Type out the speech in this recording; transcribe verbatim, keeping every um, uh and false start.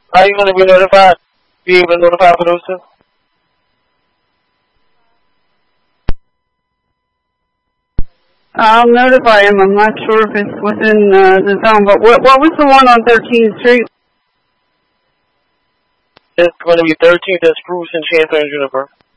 Are you going to be notified? Be able to notify for those two? I'll notify him. I'm not sure if it's within uh, the zone, but what, what was the one on thirteenth Street? It's going to be thirteenth at Spruce and Champlain Juniper.